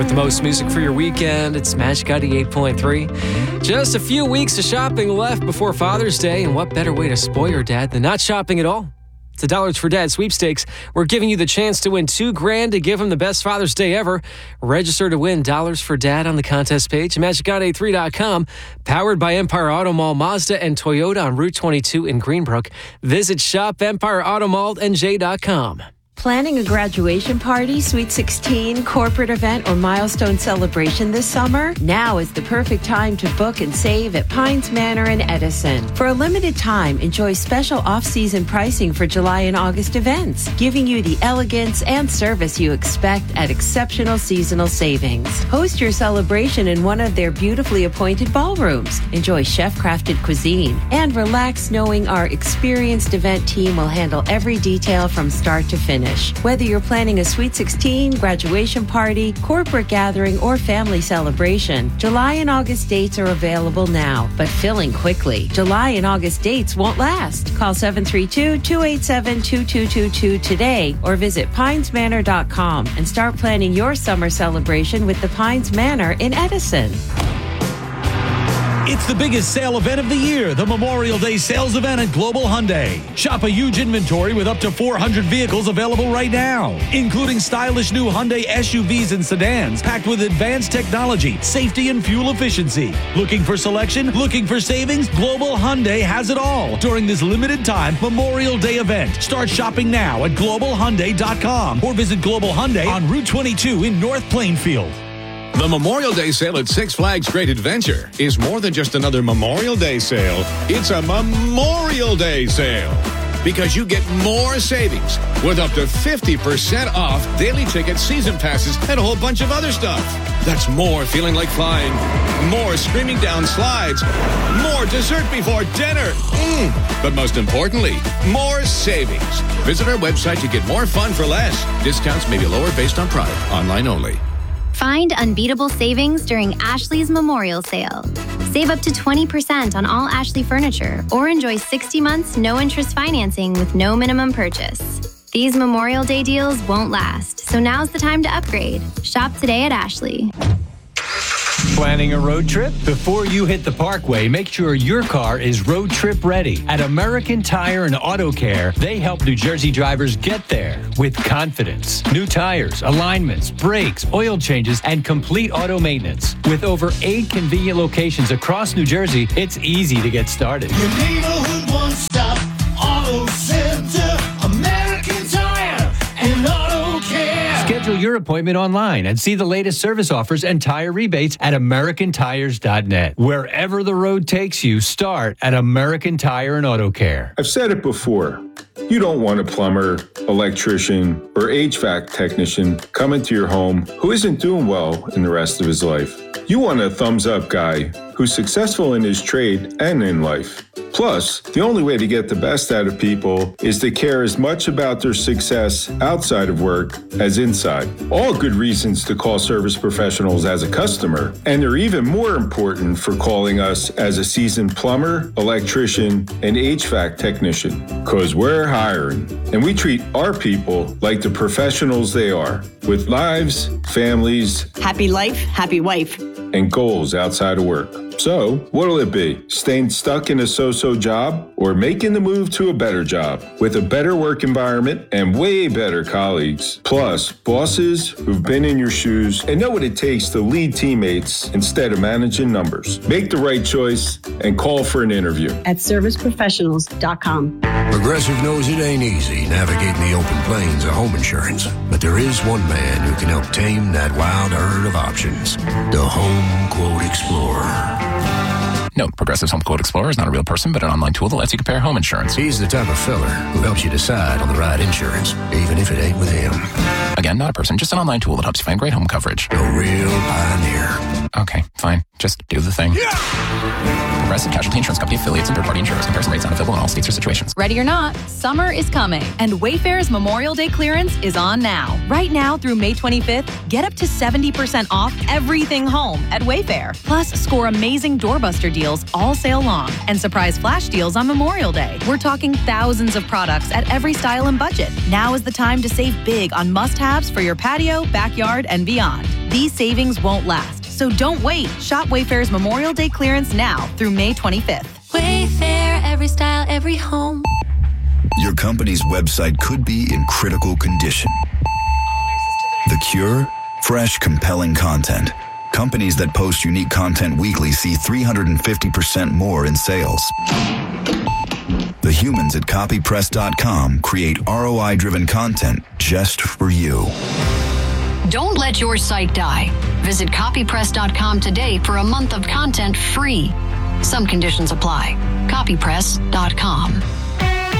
With the most music for your weekend, it's Magic 88.3. Just a few weeks of shopping left before Father's Day, and what better way to spoil your dad than not shopping at all? It's the Dollars for Dad sweepstakes. We're giving you the chance to win $2,000 to give him the best Father's Day ever. Register to win Dollars for Dad on the contest page at Magic883.com. Powered by Empire Auto Mall, Mazda, and Toyota on Route 22 in Greenbrook. Visit shopempireautomallandj.com. Planning a graduation party, Sweet 16, corporate event, or milestone celebration this summer? Now is the perfect time to book and save at Pines Manor in Edison. For a limited time, enjoy special off-season pricing for July and August events, giving you the elegance and service you expect at exceptional seasonal savings. Host your celebration in one of their beautifully appointed ballrooms. Enjoy chef-crafted cuisine and relax knowing our experienced event team will handle every detail from start to finish. Whether you're planning a Sweet 16, graduation party, corporate gathering, or family celebration, July and August dates are available now, but filling quickly. July and August dates won't last. Call 732-287-2222 today or visit pinesmanor.com and start planning your summer celebration with the Pines Manor in Edison. It's the biggest sale event of the year, the Memorial Day sales event at Global Hyundai. Shop a huge inventory with up to 400 vehicles available right now, including stylish new Hyundai SUVs and sedans packed with advanced technology, safety, and fuel efficiency. Looking for selection? Looking for savings? Global Hyundai has it all during this limited time Memorial Day event. Start shopping now at globalhyundai.com or visit Global Hyundai on Route 22 in North Plainfield. The Memorial Day sale at Six Flags Great Adventure is more than just another Memorial Day sale. It's a Memorial Day sale because you get more savings with up to 50% off daily tickets, season passes, and a whole bunch of other stuff. That's more feeling like flying, more screaming down slides, more dessert before dinner. But most importantly, more savings. Visit our website to get more fun for less. Discounts may be lower based on product. Online only. Find unbeatable savings during Ashley's Memorial Sale. Save up to 20% on all Ashley furniture or enjoy 60 months no-interest financing with no minimum purchase. These Memorial Day deals won't last, so now's the time to upgrade. Shop today at Ashley. Planning a road trip? Before you hit the Parkway, make sure your car is road trip ready. At American Tire and Auto Care, they help New Jersey drivers get there with confidence. New tires, alignments, brakes, oil changes, and complete auto maintenance. With over 8 convenient locations across New Jersey, it's easy to get started. Your neighborhood one-stop auto center, American Tire and Auto Care. Schedule your appointment online and see the latest service offers and tire rebates at americantires.net. Wherever the road takes you, start at American Tire and Auto Care. I've said it before. You don't want a plumber, electrician, or HVAC technician coming to your home who isn't doing well in the rest of his life. You want a thumbs-up guy who's successful in his trade and in life. Plus, the only way to get the best out of people is to care as much about their success outside of work as inside. All good reasons to call Service Professionals as a customer, and they're even more important for calling us as a seasoned plumber, electrician, and HVAC technician, because we're hiring. And we treat our people like the professionals they are, with lives, families, happy life, happy wife, and goals outside of work. So, what'll it be? Staying stuck in a so-so job or making the move to a better job with a better work environment and way better colleagues? Plus, bosses who've been in your shoes and know what it takes to lead teammates instead of managing numbers. Make the right choice and call for an interview at serviceprofessionals.com. Progressive knows it ain't easy navigating the open plains of home insurance, but there is one man who can help tame that wild herd of options. The Home Quote Explorer. Note, Progressive's Home Quote Explorer is not a real person, but an online tool that lets you compare home insurance. He's the type of fella who helps you decide on the right insurance, even if it ain't with him. Again, not a person, just an online tool that helps you find great home coverage. A real pioneer. Okay, fine. Just do the thing. Yeah! Progressive Casualty Insurance Company affiliates and third-party insurers. Comparison rates not available in all states or situations. Ready or not, summer is coming, and Wayfair's Memorial Day clearance is on now. Right now through May 25th, get up to 70% off everything home at Wayfair. Plus, score amazing doorbuster deals all sale long and surprise flash deals on Memorial Day. We're talking thousands of products at every style and budget. Now is the time to save big on must-haves for your patio, backyard, and beyond. These savings won't last, so don't wait. Shop Wayfair's Memorial Day clearance now through May 25th. Wayfair, every style, every home. Your company's website could be in critical condition. The cure? Fresh, compelling content. Companies that post unique content weekly see 350% more in sales. The humans at copypress.com create ROI-driven content just for you. Don't let your site die. Visit copypress.com today for a month of content free. Some conditions apply. Copypress.com.